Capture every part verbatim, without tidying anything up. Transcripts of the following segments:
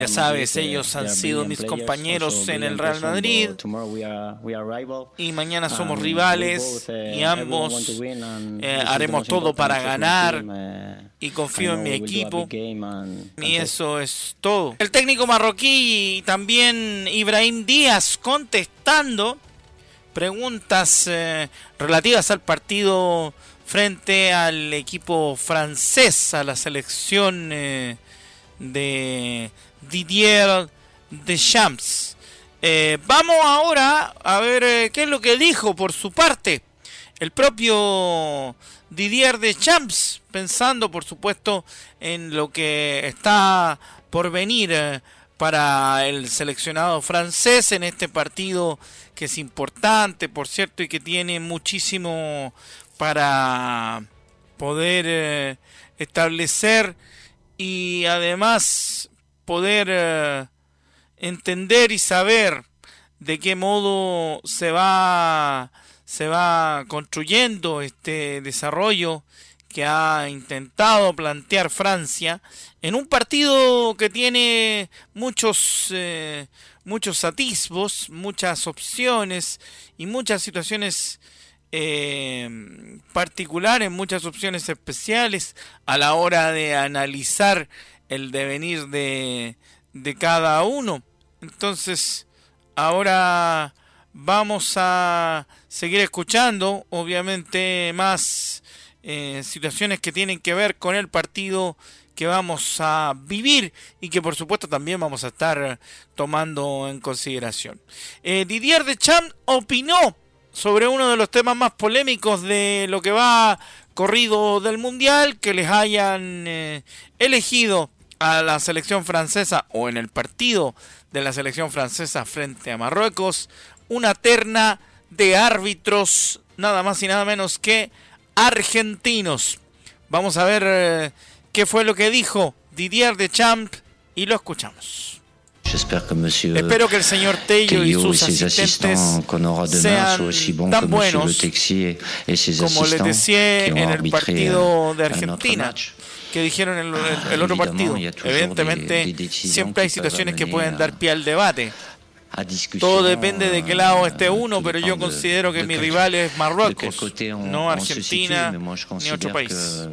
ya sabes, ellos han sido mis compañeros en el Real Madrid y mañana somos rivales y ambos eh, haremos todo para ganar y confío en mi equipo y eso es todo. El técnico marroquí y también Ibrahim Díaz contestando preguntas eh, relativas al partido frente al equipo francés, a la selección eh, de Didier Deschamps. Eh, vamos ahora a ver eh, qué es lo que dijo por su parte el propio Didier Deschamps, pensando por supuesto en lo que está por venir eh, para el seleccionado francés en este partido que es importante, por cierto, y que tiene muchísimo para poder eh, establecer y además poder eh, entender y saber de qué modo se va se va construyendo este desarrollo que ha intentado plantear Francia en un partido que tiene muchos eh, muchos atisbos, muchas opciones y muchas situaciones eh, particulares, muchas opciones especiales a la hora de analizar el devenir de, de cada uno. Entonces, ahora vamos a seguir escuchando, obviamente, más eh, situaciones que tienen que ver con el partido que vamos a vivir y que por supuesto también vamos a estar tomando en consideración. Eh, Didier Deschamps opinó sobre uno de los temas más polémicos de lo que va corrido del Mundial, que les hayan eh, elegido a la selección francesa o en el partido de la selección francesa frente a Marruecos una terna de árbitros nada más y nada menos que argentinos. Vamos a ver eh, qué fue lo que dijo Didier Deschamps y lo escuchamos. Espero que el señor Tello y sus asistentes sean tan buenos como les decía en el partido de Argentina, que dijeron en el, el otro partido. Evidentemente siempre hay situaciones que pueden dar pie al debate. Todo depende de qué lado esté uno, pero yo considero que mi rival es Marruecos, no Argentina ni otro país.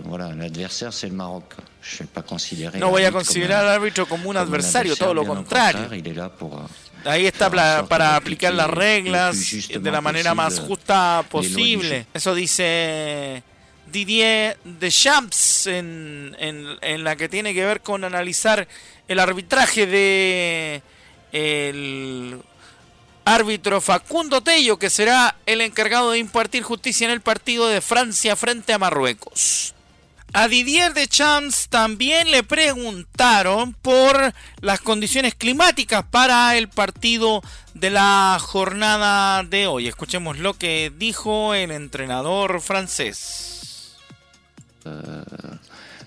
No voy a considerar al árbitro como un adversario, todo lo contrario. Ahí está para, para aplicar las reglas de la manera más justa posible. Eso dice Didier Deschamps en, en, en la que tiene que ver con analizar el arbitraje de el árbitro Facundo Tello, que será el encargado de impartir justicia en el partido de Francia frente a Marruecos. A Didier Deschamps también le preguntaron por las condiciones climáticas para el partido de la jornada de hoy. Escuchemos lo que dijo el entrenador francés. Uh...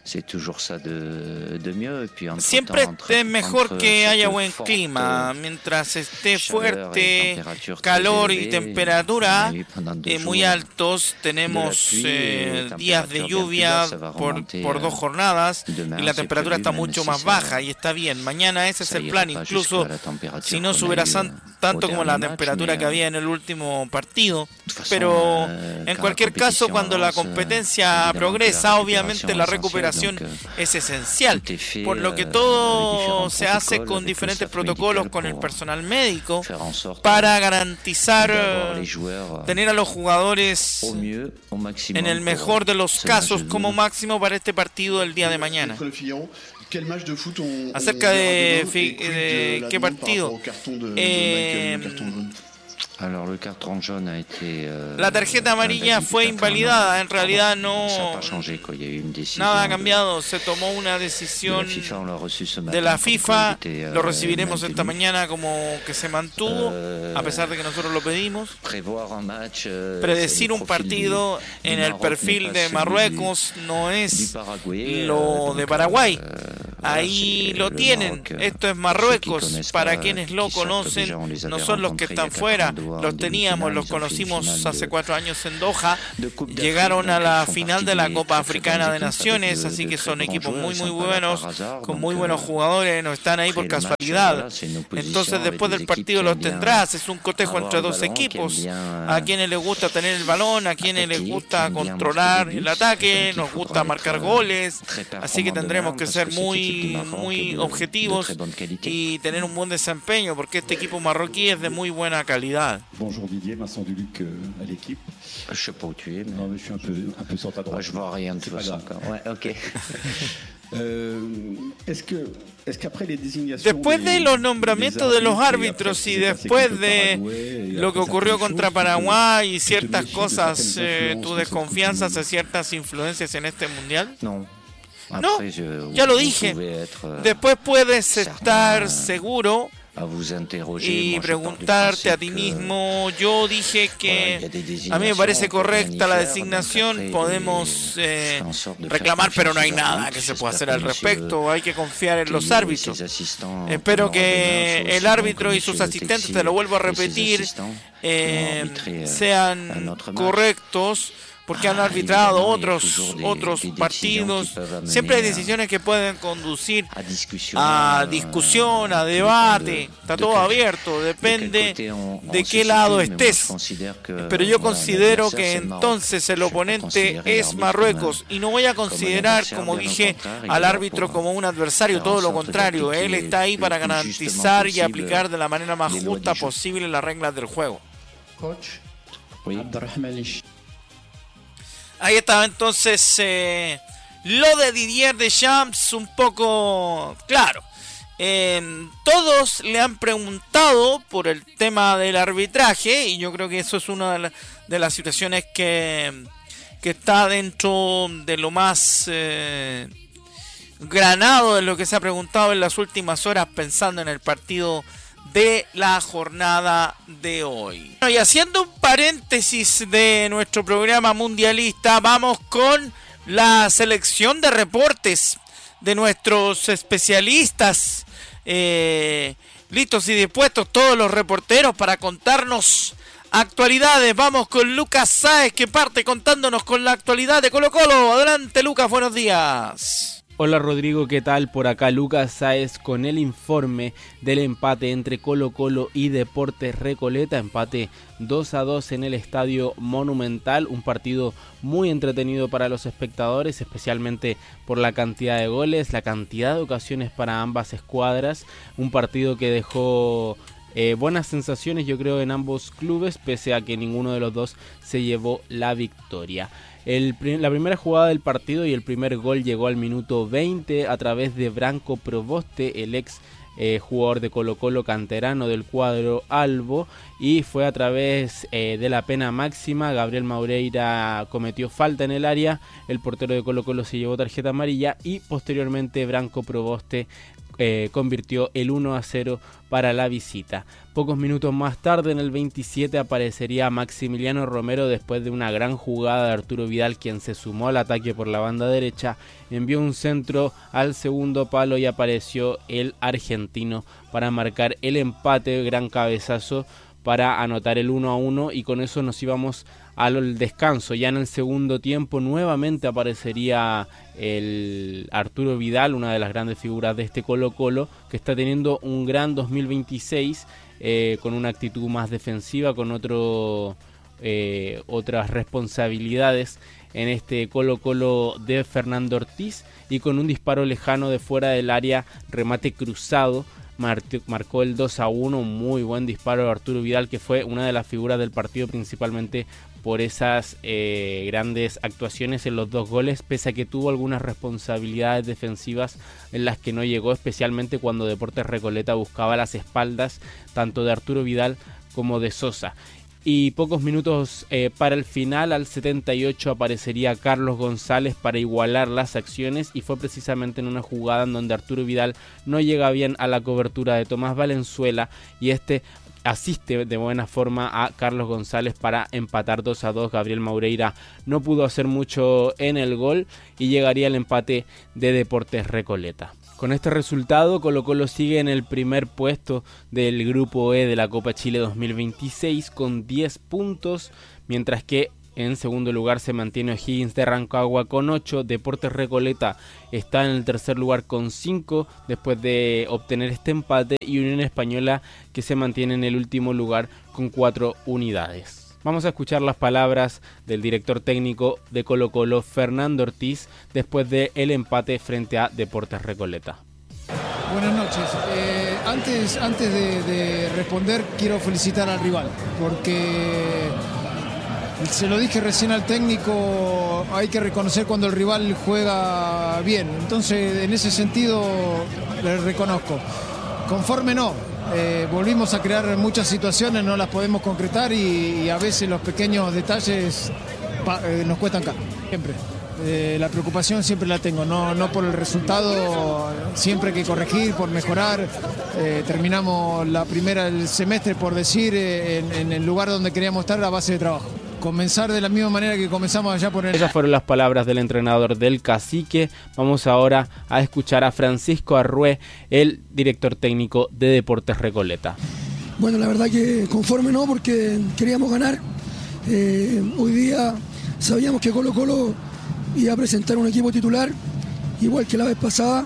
Siempre es mejor que haya buen clima. Mientras esté fuerte, calor y temperatura eh, muy altos, tenemos eh, días de lluvia por, por dos jornadas y la temperatura está mucho más baja y está bien. Mañana ese es el plan, incluso si no subiera tanto como la temperatura que había en el último partido. Pero en cualquier caso, cuando la competencia progresa, obviamente la recuperación es esencial, por lo que todo se hace con diferentes protocolos con el personal médico para garantizar tener a los jugadores en el mejor de los casos como máximo para este partido del día de mañana. Acerca de, de qué partido, eh, la tarjeta amarilla fue invalidada. En realidad no, nada ha cambiado. Se tomó una decisión de la FIFA. Lo recibiremos esta mañana como que se mantuvo, a pesar de que nosotros lo pedimos. Predecir un partido en el perfil de Marruecos no es lo de Paraguay. Ahí lo tienen, esto es Marruecos, para quienes lo conocen, no son los que están fuera, los teníamos, los conocimos hace cuatro años en Doha, llegaron a la final de la Copa Africana de Naciones, así que son equipos muy muy buenos, con muy buenos jugadores, no están ahí por casualidad. Entonces después del partido los tendrás, es un cotejo entre dos equipos, a quienes les gusta tener el balón, a quienes les gusta controlar el ataque, nos gusta marcar goles, así que tendremos que ser muy muy objetivos y tener un buen desempeño, porque este equipo marroquí es de muy buena calidad. Bonjour Didier, Vincent Duluc à l'équipe. Je sais pas où tu es, mais non, mais je suis un peu, un peu sur ta droite. Je vois rien de tout ça encore. Ouais, ok. euh, est-ce que Después de los nombramientos de los árbitros y después de lo que ocurrió contra Paraguay y ciertas cosas, eh, ¿tu desconfianza hacia ciertas influencias en este mundial? No. No, ya lo dije. Después puedes estar seguro y preguntarte a ti mismo. Yo dije que a mí me parece correcta la designación, podemos eh, reclamar, pero no hay nada que se pueda hacer al respecto, hay que confiar en los árbitros. Espero que el árbitro y sus asistentes, te lo vuelvo a repetir, eh, sean correctos, porque han arbitrado otros otros partidos. Siempre hay decisiones que pueden conducir a discusión, a debate. Está todo abierto, depende de qué lado estés. Pero yo considero que entonces el oponente es Marruecos y no voy a considerar, como dije, al árbitro como un adversario, todo lo contrario. Él está ahí para garantizar y aplicar de la manera más justa posible las reglas del juego. Coach, Ahí estaba entonces eh, lo de Didier Deschamps, un poco claro. Eh, todos le han preguntado por el tema del arbitraje y yo creo que eso es una de, la, de las situaciones que, que está dentro de lo más eh, granado de lo que se ha preguntado en las últimas horas pensando en el partido de la jornada de hoy. Bueno, y haciendo un paréntesis de nuestro programa mundialista, vamos con la selección de reportes de nuestros especialistas. Eh, listos y dispuestos todos los reporteros para contarnos actualidades. Vamos con Lucas Sáez, que parte contándonos con la actualidad de Colo Colo. Adelante, Lucas, buenos días. Hola Rodrigo, ¿qué tal? Por acá Lucas Sáez con el informe del empate entre Colo Colo y Deportes Recoleta, empate dos a dos en el Estadio Monumental, un partido muy entretenido para los espectadores, especialmente por la cantidad de goles, la cantidad de ocasiones para ambas escuadras, un partido que dejó eh, buenas sensaciones yo creo en ambos clubes, pese a que ninguno de los dos se llevó la victoria. El, la primera jugada del partido y el primer gol llegó al minuto veinte a través de Branco Proboste, el ex eh, jugador de Colo Colo canterano del cuadro albo, y fue a través eh, de la pena máxima. Gabriel Maureira cometió falta en el área, el portero de Colo Colo se llevó tarjeta amarilla y posteriormente Branco Proboste Eh, convirtió el uno a cero para la visita. Pocos minutos más tarde, en el veintisiete, aparecería Maximiliano Romero después de una gran jugada de Arturo Vidal, quien se sumó al ataque por la banda derecha, envió un centro al segundo palo y apareció el argentino para marcar el empate, gran cabezazo para anotar el uno a uno, y con eso nos íbamos al descanso. Ya en el segundo tiempo nuevamente aparecería el Arturo Vidal, una de las grandes figuras de este Colo Colo, que está teniendo un gran dos mil veintiséis, eh, con una actitud más defensiva, con otro, eh, otras responsabilidades en este Colo Colo de Fernando Ortiz, y con un disparo lejano de fuera del área, remate cruzado, marcó el dos a uno, un muy buen disparo de Arturo Vidal, que fue una de las figuras del partido, principalmente por esas eh, grandes actuaciones en los dos goles, pese a que tuvo algunas responsabilidades defensivas en las que no llegó, especialmente cuando Deportes Recoleta buscaba las espaldas tanto de Arturo Vidal como de Sosa. Y pocos minutos eh, para el final, al setenta y ocho, aparecería Carlos González para igualar las acciones, y fue precisamente en una jugada en donde Arturo Vidal no llega bien a la cobertura de Tomás Valenzuela, y este asiste de buena forma a Carlos González para empatar dos a dos. Gabriel Maureira no pudo hacer mucho en el gol y llegaría el empate de Deportes Recoleta. Con este resultado, Colo-Colo sigue en el primer puesto del Grupo E de la Copa Chile dos mil veintiséis con diez puntos, mientras que en segundo lugar se mantiene O'Higgins de Rancagua con ocho, Deportes Recoleta está en el tercer lugar con cinco después de obtener este empate, y Unión Española que se mantiene en el último lugar con cuatro unidades. Vamos a escuchar las palabras del director técnico de Colo-Colo, Fernando Ortiz, después del empate frente a Deportes Recoleta. Buenas noches. Eh, antes antes de, de responder, quiero felicitar al rival, porque se lo dije recién al técnico, hay que reconocer cuando el rival juega bien. Entonces, en ese sentido, le reconozco. Conforme no. Eh, volvimos a crear muchas situaciones, no las podemos concretar y, y a veces los pequeños detalles pa, eh, nos cuestan caro. Siempre. Eh, la preocupación siempre la tengo, no, no por el resultado, siempre hay que corregir, por mejorar. Eh, terminamos la primera del semestre, por decir, eh, en, en el lugar donde queríamos estar a base de trabajo. Comenzar de la misma manera que comenzamos allá por el... Esas fueron las palabras del entrenador del Cacique. Vamos ahora a escuchar a Francisco Arrué, el director técnico de Deportes Recoleta. Bueno, la verdad que conforme no, porque queríamos ganar. Eh, hoy día sabíamos que Colo-Colo iba a presentar un equipo titular, igual que la vez pasada.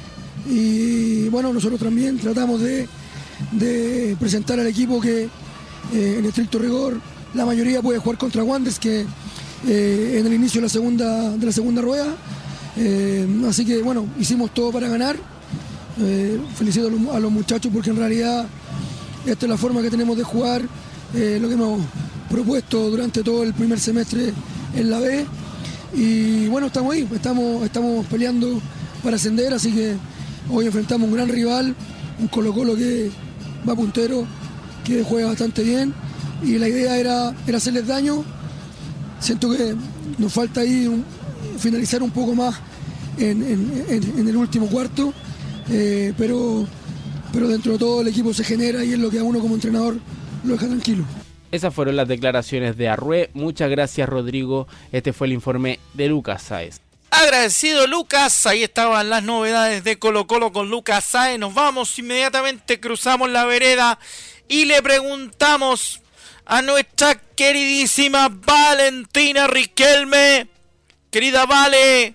Y bueno, nosotros también tratamos de, de presentar al equipo que eh, en estricto rigor la mayoría puede jugar contra Wanderers, que eh, en el inicio de la segunda, de la segunda rueda. Eh, así que bueno, hicimos todo para ganar. Eh, felicito a los, a los muchachos, porque en realidad esta es la forma que tenemos de jugar, eh, lo que hemos propuesto durante todo el primer semestre en la B. Y bueno, estamos ahí, estamos, estamos peleando para ascender, así que hoy enfrentamos un gran rival, un Colo-Colo que va puntero, que juega bastante bien. Y la idea era, era hacerles daño. Siento que nos falta ahí un, finalizar un poco más en, en, en, en el último cuarto, eh, pero, pero dentro de todo el equipo se genera y es lo que a uno como entrenador lo deja tranquilo. Esas fueron las declaraciones de Arrué. Muchas gracias, Rodrigo. Este fue el informe de Lucas Sáez. Agradecido, Lucas. Ahí estaban las novedades de Colo-Colo con Lucas Sáez. Nos vamos inmediatamente, cruzamos la vereda y le preguntamos a nuestra queridísima Valentina Riquelme. Querida Vale,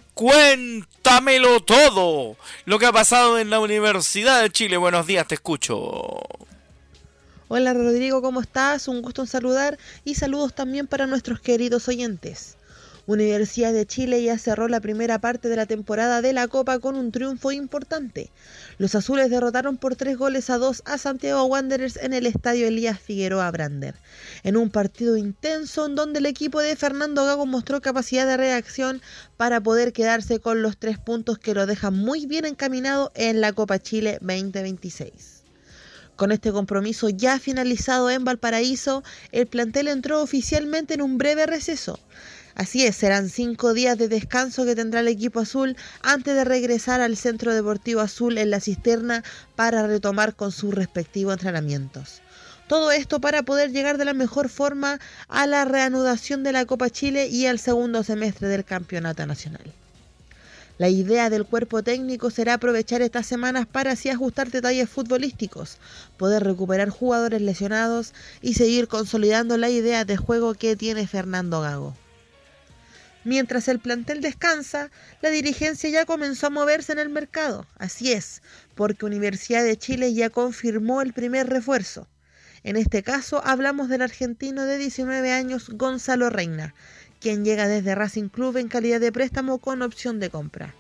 cuéntamelo todo, lo que ha pasado en la Universidad de Chile. Buenos días, te escucho. Hola Rodrigo, ¿cómo estás? Un gusto en saludar y saludos también para nuestros queridos oyentes. Universidad de Chile ya cerró la primera parte de la temporada de la Copa con un triunfo importante. Los azules derrotaron por tres goles a dos a Santiago Wanderers en el estadio Elías Figueroa Brander, en un partido intenso en donde el equipo de Fernando Gago mostró capacidad de reacción para poder quedarse con los tres puntos que lo dejan muy bien encaminado en la Copa Chile veinte veintiséis. Con este compromiso ya finalizado en Valparaíso, el plantel entró oficialmente en un breve receso. Así es, serán cinco días de descanso que tendrá el equipo azul antes de regresar al Centro Deportivo Azul en La Cisterna para retomar con sus respectivos entrenamientos. Todo esto para poder llegar de la mejor forma a la reanudación de la Copa Chile y al segundo semestre del Campeonato Nacional. La idea del cuerpo técnico será aprovechar estas semanas para así ajustar detalles futbolísticos, poder recuperar jugadores lesionados y seguir consolidando la idea de juego que tiene Fernando Gago. Mientras el plantel descansa, la dirigencia ya comenzó a moverse en el mercado. Así es, porque Universidad de Chile ya confirmó el primer refuerzo. En este caso hablamos del argentino de diecinueve años Gonzalo Reina, quien llega desde Racing Club en calidad de préstamo con opción de compra.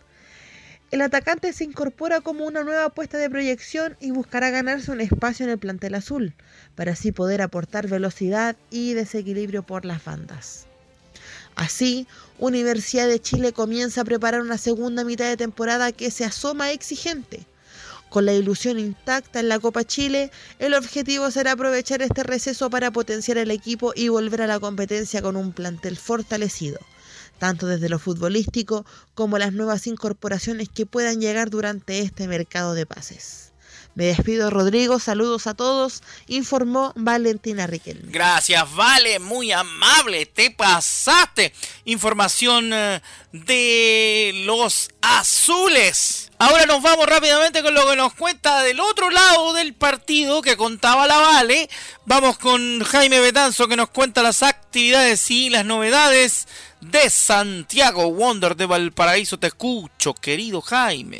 El atacante se incorpora como una nueva apuesta de proyección y buscará ganarse un espacio en el plantel azul, para así poder aportar velocidad y desequilibrio por las bandas. Así, Universidad de Chile comienza a preparar una segunda mitad de temporada que se asoma exigente. Con la ilusión intacta en la Copa Chile, el objetivo será aprovechar este receso para potenciar el equipo y volver a la competencia con un plantel fortalecido, tanto desde lo futbolístico como las nuevas incorporaciones que puedan llegar durante este mercado de pases. Me despido, Rodrigo, saludos a todos, informó Valentina Riquelme. Gracias, Vale, muy amable, te pasaste. Información de los azules. Ahora nos vamos rápidamente con lo que nos cuenta del otro lado del partido que contaba la Vale. Vamos con Jaime Betanzo, que nos cuenta las actividades y las novedades de Santiago Wander de Valparaíso. Te escucho, querido Jaime.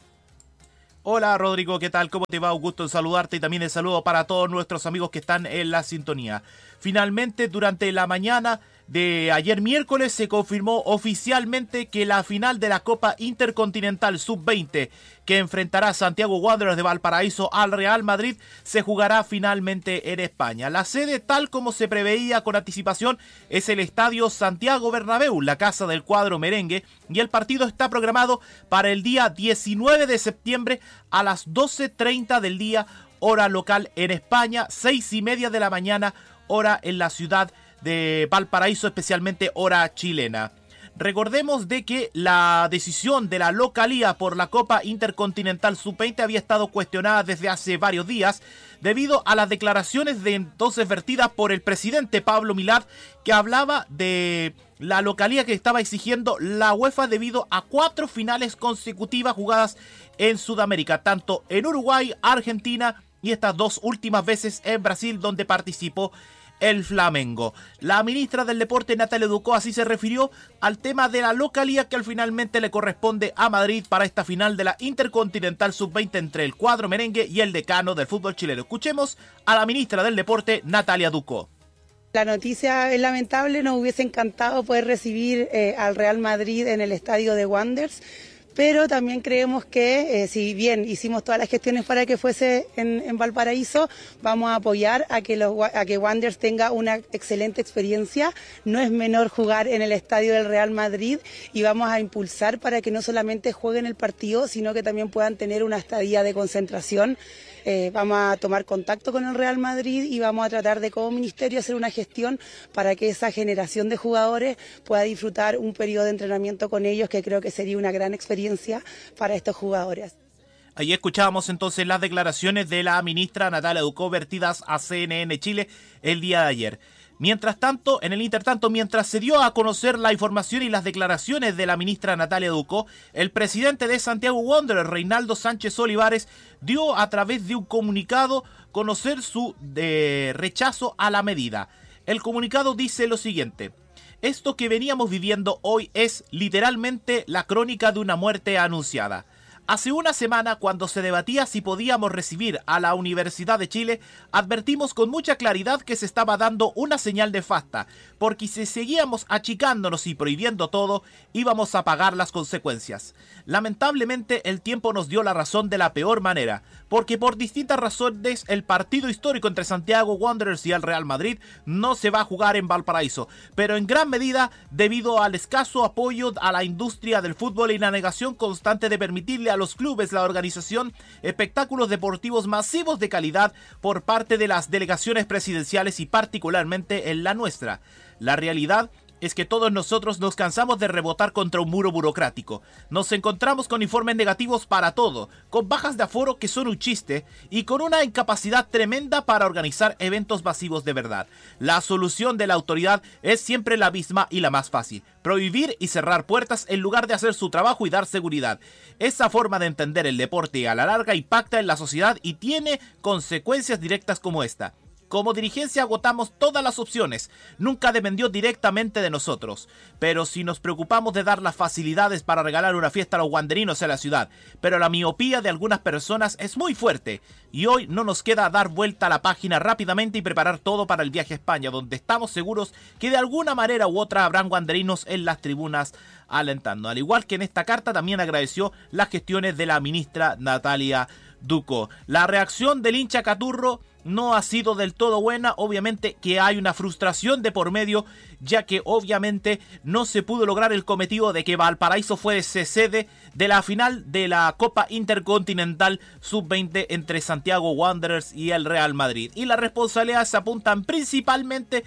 Hola Rodrigo, ¿qué tal? ¿Cómo te va? Un gusto en saludarte y también el saludo para todos nuestros amigos que están en la sintonía. Finalmente, durante la mañana de ayer miércoles se confirmó oficialmente que la final de la Copa Intercontinental sub veinte que enfrentará Santiago Wanderers de Valparaíso al Real Madrid se jugará finalmente en España. La sede, tal como se preveía con anticipación, es el Estadio Santiago Bernabéu, la casa del cuadro merengue, y el partido está programado para el día diecinueve de septiembre a las doce treinta del día, hora local en España, seis y media de la mañana, hora en la ciudad de Valparaíso, especialmente hora chilena. Recordemos de que la decisión de la localía por la Copa Intercontinental sub veinte había estado cuestionada desde hace varios días debido a las declaraciones de entonces vertidas por el presidente Pablo Milad, que hablaba de la localía que estaba exigiendo la UEFA debido a cuatro finales consecutivas jugadas en Sudamérica, tanto en Uruguay, Argentina y estas dos últimas veces en Brasil, donde participó el Flamengo. La ministra del Deporte, Natalia Ducó, así se refirió al tema de la localía que al finalmente le corresponde a Madrid para esta final de la Intercontinental sub veinte entre el cuadro merengue y el decano del fútbol chileno. Escuchemos a la ministra del Deporte, Natalia Ducó. La noticia es lamentable, nos hubiese encantado poder recibir eh, al Real Madrid en el estadio de Wanderers, pero también creemos que eh, si bien hicimos todas las gestiones para que fuese en, en Valparaíso, vamos a apoyar a que, los, a que Wanderers tenga una excelente experiencia. No es menor jugar en el estadio del Real Madrid y vamos a impulsar para que no solamente jueguen el partido, sino que también puedan tener una estadía de concentración. Eh, vamos a tomar contacto con el Real Madrid y vamos a tratar de como ministerio hacer una gestión para que esa generación de jugadores pueda disfrutar un periodo de entrenamiento con ellos, que creo que sería una gran experiencia para estos jugadores. Ahí escuchábamos entonces las declaraciones de la ministra Natalia Ducó vertidas a C N N Chile el día de ayer. Mientras tanto, en el intertanto, mientras se dio a conocer la información y las declaraciones de la ministra Natalia Ducó, el presidente de Santiago Wanderers, Reinaldo Sánchez Olivares, dio a través de un comunicado conocer su de rechazo a la medida. El comunicado dice lo siguiente: esto que veníamos viviendo hoy es literalmente la crónica de una muerte anunciada. Hace una semana, cuando se debatía si podíamos recibir a la Universidad de Chile, advertimos con mucha claridad que se estaba dando una señal nefasta, porque si seguíamos achicándonos y prohibiendo todo, íbamos a pagar las consecuencias. Lamentablemente, el tiempo nos dio la razón de la peor manera, porque por distintas razones el partido histórico entre Santiago Wanderers y el Real Madrid no se va a jugar en Valparaíso, pero en gran medida debido al escaso apoyo a la industria del fútbol y la negación constante de permitirle a los clubes, la organización, espectáculos deportivos masivos de calidad por parte de las delegaciones presidenciales y particularmente en la nuestra. La realidad es que todos nosotros nos cansamos de rebotar contra un muro burocrático. Nos encontramos con informes negativos para todo, con bajas de aforo que son un chiste y con una incapacidad tremenda para organizar eventos masivos de verdad. La solución de la autoridad es siempre la misma y la más fácil: prohibir y cerrar puertas en lugar de hacer su trabajo y dar seguridad. Esa forma de entender el deporte a la larga impacta en la sociedad y tiene consecuencias directas como esta. Como dirigencia agotamos todas las opciones, nunca dependió directamente de nosotros, pero si nos preocupamos de dar las facilidades para regalar una fiesta a los wanderinos en la ciudad, pero la miopía de algunas personas es muy fuerte, y hoy no nos queda dar vuelta a la página rápidamente y preparar todo para el viaje a España, donde estamos seguros que de alguna manera u otra habrán wanderinos en las tribunas alentando. Al igual que en esta carta, también agradeció las gestiones de la ministra Natalia Ducó. La reacción del hincha caturro no ha sido del todo buena, obviamente que hay una frustración de por medio, ya que obviamente no se pudo lograr el cometido de que Valparaíso fuese sede de la final de la Copa Intercontinental sub veinte entre Santiago Wanderers y el Real Madrid. Y las responsabilidades se apuntan principalmente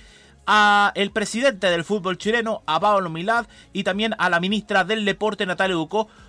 a el presidente del fútbol chileno, a Pablo Milad, y también a la ministra del Deporte, Natalia Ducó,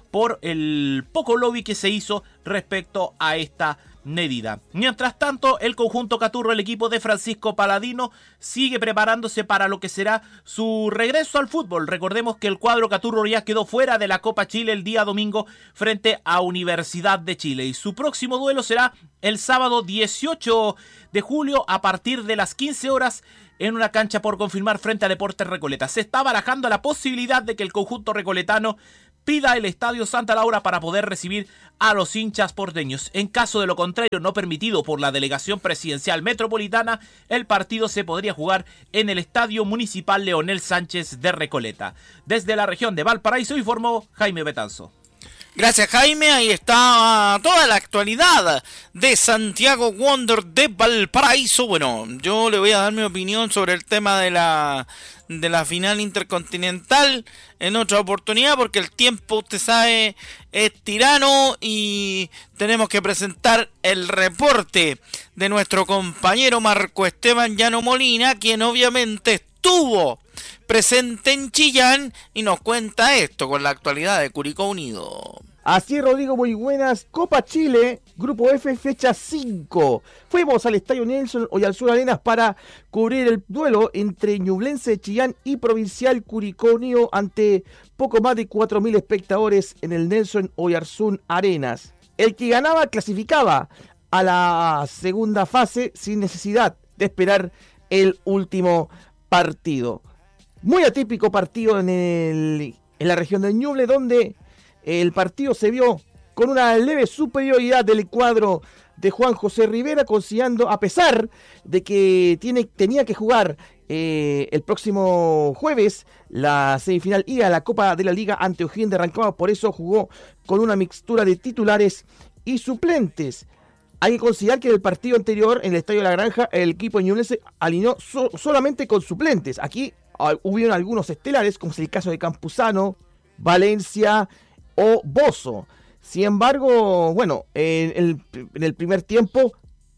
por el poco lobby que se hizo respecto a esta medida. Mientras tanto, el conjunto Caturro, el equipo de Francisco Paladino, sigue preparándose para lo que será su regreso al fútbol. Recordemos que el cuadro Caturro ya quedó fuera de la Copa Chile el día domingo frente a Universidad de Chile, y su próximo duelo será el sábado dieciocho de julio a partir de las quince horas en una cancha por confirmar frente a Deportes Recoleta. Se está barajando la posibilidad de que el conjunto recoletano pida el Estadio Santa Laura para poder recibir a los hinchas porteños. En caso de lo contrario, no permitido por la Delegación Presidencial Metropolitana, el partido se podría jugar en el Estadio Municipal Leonel Sánchez de Recoleta. Desde la región de Valparaíso informó Jaime Betanzo. Gracias, Jaime. Ahí está toda la actualidad de Santiago Wander de Valparaíso. Bueno, yo le voy a dar mi opinión sobre el tema de la de la final intercontinental en otra oportunidad, porque el tiempo, usted sabe, es tirano y tenemos que presentar el reporte de nuestro compañero Marco Esteban Llano Molina, quien obviamente estuvo presente en Chillán y nos cuenta esto con la actualidad de Curicó Unido. Así es, Rodrigo, muy buenas. Copa Chile, Grupo F, fecha cinco. Fuimos al Estadio Nelson Oyarzún Arenas para cubrir el duelo entre Ñublense de Chillán y Provincial Curicó Unido ante poco más de cuatro mil espectadores en el Nelson Oyarzún Arenas. El que ganaba clasificaba a la segunda fase sin necesidad de esperar el último partido. Muy atípico partido en, el, en la región del Ñuble, donde el partido se vio con una leve superioridad del cuadro de Juan José Rivera, consiguiendo, a pesar de que tiene, tenía que jugar eh, el próximo jueves la semifinal ida a la Copa de la Liga ante O'Higgins de Rancagua. Por eso jugó con una mixtura de titulares y suplentes. Hay que considerar que en el partido anterior, en el Estadio de la Granja, el equipo ñublense alineó so- solamente con suplentes. Aquí uh, hubieron algunos estelares, como es el caso de Campuzano, Valencia o Bozo. Sin embargo, bueno, en el, en el primer tiempo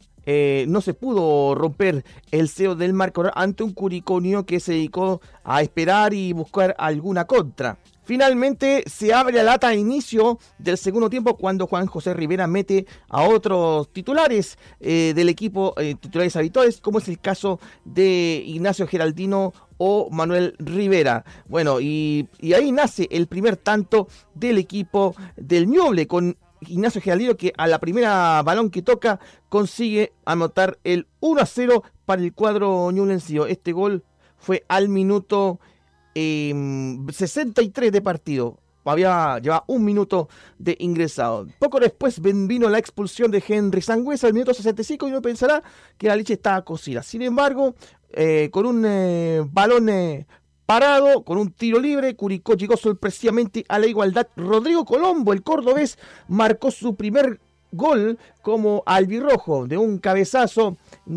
eh, no se pudo romper el cero del marcador ante un Curicó Unido que se dedicó a esperar y buscar alguna contra. Finalmente se abre la lata a inicio del segundo tiempo cuando Juan José Rivera mete a otros titulares eh, del equipo, eh, titulares habituales, como es el caso de Ignacio Geraldino o Manuel Rivera. Bueno, y, y ahí nace el primer tanto del equipo del Ñuble, con Ignacio Geraldino, que a la primera balón que toca consigue anotar el uno a cero para el cuadro ñublense. Este gol fue al minuto Eh, sesenta y tres de partido. Había llevaba un minuto de ingresado. Poco después vino la expulsión de Henry Sangüesa al minuto sesenta y cinco y uno pensará que la leche estaba cocida. Sin embargo, eh, con un eh, balón eh, parado, con un tiro libre, Curicó llegó sorpresivamente a la igualdad. Rodrigo Colombo, el cordobés, marcó su primer gol como albirrojo de un cabezazo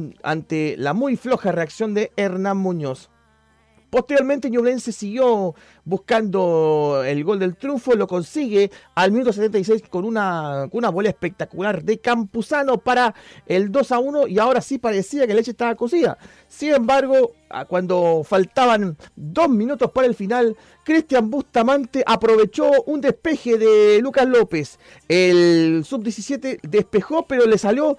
ante la muy floja reacción de Hernán Muñoz. Posteriormente, Ñublense siguió buscando el gol del triunfo, lo consigue al minuto setenta y seis con una, con una bola espectacular de Campuzano para el dos a uno, y ahora sí parecía que la leche estaba cocida. Sin embargo, cuando faltaban dos minutos para el final, Cristian Bustamante aprovechó un despeje de Lucas López. El sub diecisiete despejó, pero le salió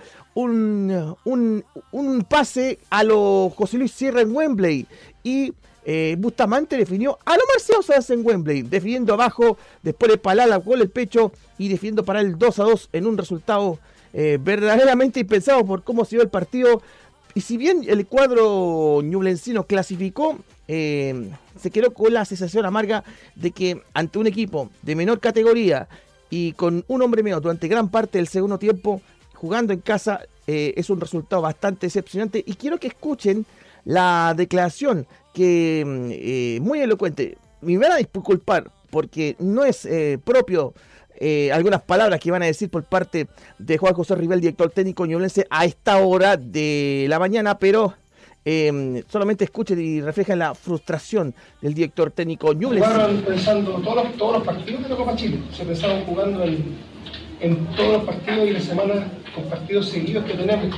un, un, un pase a lo José Luis Sierra en Wembley, y Eh, Bustamante definió a lo Marcelo Salas en Wembley, definiendo abajo, después de palar la gol el pecho y definiendo para el dos a dos en un resultado eh, verdaderamente impensado por cómo se dio el partido. Y si bien el cuadro ñublencino clasificó, eh, se quedó con la sensación amarga de que ante un equipo de menor categoría y con un hombre menos durante gran parte del segundo tiempo, jugando en casa, eh, es un resultado bastante decepcionante. Y quiero que escuchen la declaración que eh, muy elocuente. Me van a disculpar porque no es eh, propio eh, algunas palabras que van a decir por parte de Juan José Rivera, director técnico ñublense, a esta hora de la mañana, pero eh, solamente escuchen y reflejan la frustración del director técnico ñublense. Jugaron pensando todos los, todos los partidos de la Copa Chile, se pensaban jugando en, en todos los partidos y la semana con partidos seguidos que tenemos,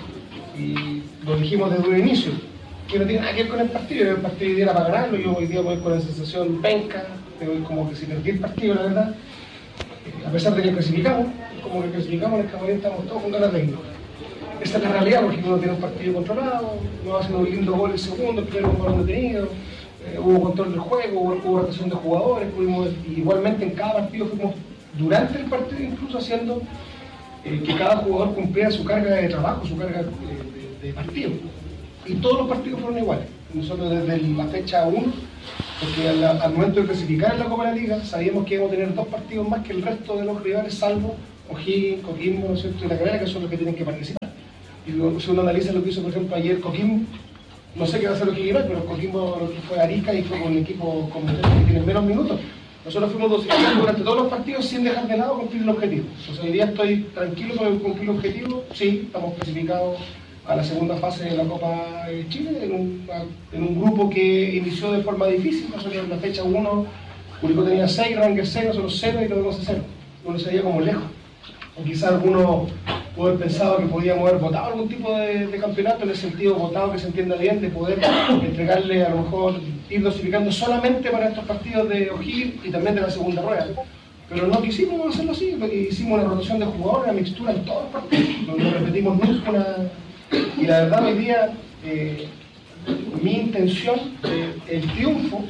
y lo dijimos desde un inicio, que no tiene nada que ver con el partido. El partido era para ganarlo, yo hoy día voy con la sensación penca, voy como que si perdí el partido, la verdad. Eh, a pesar de que clasificamos, como que clasificamos en el camarín estamos todos con ganas de irnos. Esta es la realidad, porque uno tiene un partido controlado, uno va haciendo un lindo gol el segundo, el primero un balón detenido, eh, hubo control del juego, hubo, hubo rotación de jugadores, pudimos, igualmente en cada partido fuimos, durante el partido incluso haciendo eh, que cada jugador cumpliera su carga de trabajo, su carga de, de, de partido. Y todos los partidos fueron iguales. Nosotros desde la fecha uno, porque al, al momento de clasificar en la Copa de la Liga, sabíamos que íbamos a tener dos partidos más que el resto de los rivales, salvo O'Higgins, Coquimbo, ¿no es cierto?, y La Calera, que son los que tienen que participar. Y luego, si uno analiza lo que hizo, por ejemplo, ayer Coquimbo, no sé qué va a hacer O'Higgins, pero Coquimbo lo que fue Arica y fue con un equipo con, que tiene menos minutos. Nosotros fuimos dosificando durante todos los partidos sin dejar de lado cumplir el objetivo. Entonces hoy día estoy tranquilo con cumplir el objetivo. Sí, estamos clasificados a la segunda fase de la Copa de Chile, en un, en un grupo que inició de forma difícil. Nosotros en la fecha uno, Curicó tenía seis, Rangers cero, nosotros cero y quedamos a cero. Uno se veía como lejos. O quizás alguno pudo haber pensado que podíamos haber votado algún tipo de, de campeonato, en el sentido votado que se entienda bien, de poder entregarle, a lo mejor ir dosificando solamente para estos partidos de O'Higgins y también de la segunda rueda. Pero no quisimos hacerlo así, hicimos una rotación de jugadores, una mixtura en todos los partidos, no, no repetimos nunca una... Y la verdad hoy día, eh, mi intención, eh, el triunfo,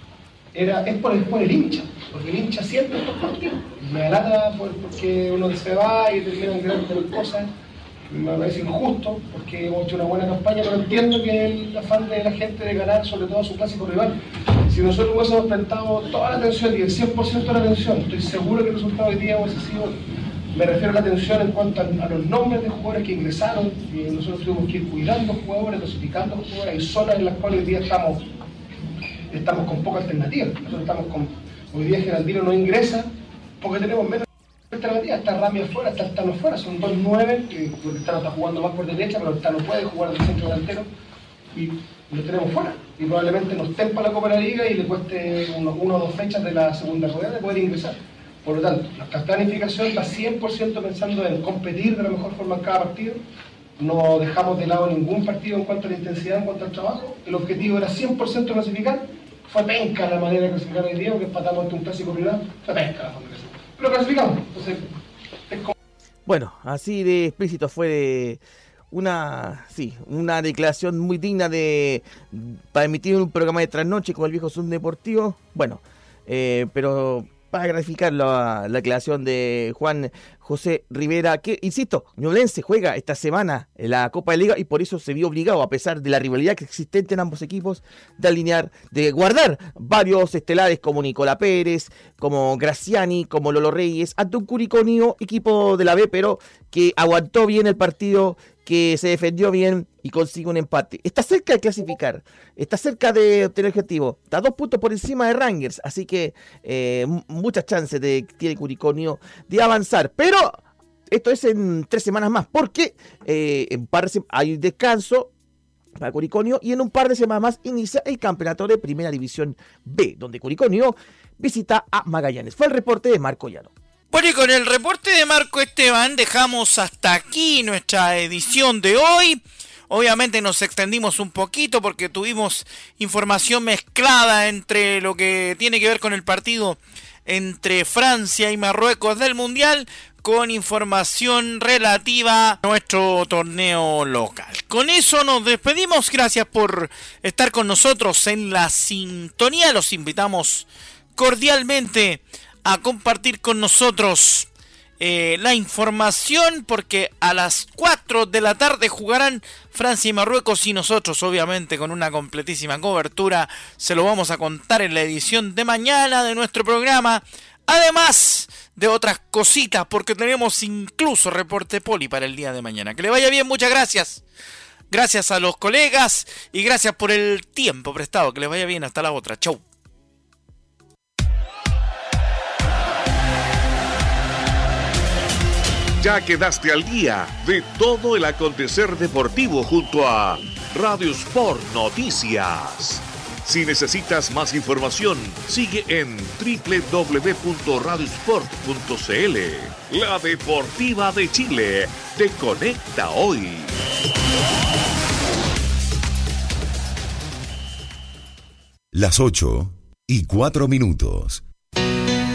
era, es por el, por el hincha, porque el hincha siente estos partidos. Me alata porque uno se va y terminan grandes cosas, me parece injusto, porque hemos hecho una buena campaña, pero entiendo que el afán de la gente de ganar, sobre todo a su clásico rival. Si nosotros hubiésemos prestado toda la atención y el cien por ciento de la atención, estoy seguro que el resultado hoy día hubiese sido, me refiero a la atención en cuanto a, a los nombres de jugadores que ingresaron, y nosotros tuvimos que ir cuidando jugadores, dosificando jugadores, hay zonas en las cuales hoy día estamos estamos con poca alternativa. Nosotros estamos con, hoy día Geraldino no ingresa porque tenemos menos alternativas. Está Rami afuera, está el Tano afuera, son dos nueve, que porque el Tano está jugando más por derecha, pero el Tano puede jugar del centro delantero y lo tenemos fuera. Y probablemente nos tempa la Copa de la Liga y le cueste uno, uno o dos fechas de la segunda rueda de poder ingresar. Por lo tanto, nuestra planificación está cien por ciento pensando en competir de la mejor forma en cada partido. No dejamos de lado ningún partido en cuanto a la intensidad, en cuanto al trabajo. El objetivo era cien por ciento clasificar. Fue penca la manera de clasificar hoy día, porque empatamos ante un clásico rival. Fue penca la forma de clasificar. Pero clasificamos. Entonces, es como... Bueno, así de explícito fue una, sí, una declaración muy digna de para emitir un programa de trasnoche con el viejo Zoom Deportivo. Bueno, eh, pero... para graficar la, la declaración de Juan José Rivera, que, insisto, Ñublense juega esta semana en la Copa de Liga y por eso se vio obligado, a pesar de la rivalidad que existente en ambos equipos, de alinear, de guardar varios estelares como Nicolás Pérez, como Graciani, como Lolo Reyes, ante un Curicó, equipo de la B, pero que aguantó bien el partido, que se defendió bien y consigue un empate. Está cerca de clasificar, está cerca de obtener el objetivo, está a dos puntos por encima de Rangers, así que eh, muchas chances de, tiene Curicó de avanzar, pero esto es en tres semanas más, porque eh, en par de hay descanso para Curicó y en un par de semanas más inicia el campeonato de Primera División B, donde Curicó visita a Magallanes. Fue el reporte de Marco Llano. Bueno, y con el reporte de Marco Esteban dejamos hasta aquí nuestra edición de hoy. Obviamente nos extendimos un poquito porque tuvimos información mezclada entre lo que tiene que ver con el partido entre Francia y Marruecos del Mundial con información relativa a nuestro torneo local. Con eso nos despedimos. Gracias por estar con nosotros en la sintonía. Los invitamos cordialmente a compartir con nosotros eh, la información, porque a las cuatro de la tarde jugarán Francia y Marruecos y nosotros obviamente con una completísima cobertura se lo vamos a contar en la edición de mañana de nuestro programa, además de otras cositas, porque tenemos incluso reporte poli para el día de mañana. Que le vaya bien, muchas gracias. Gracias a los colegas y gracias por el tiempo prestado. Que les vaya bien, hasta la otra. Chau. Ya quedaste al día de todo el acontecer deportivo junto a Radio Sport Noticias. Si necesitas más información, sigue en doble u doble u doble u punto radio sport punto c l. La Deportiva de Chile te conecta hoy. Las ocho y cuatro minutos.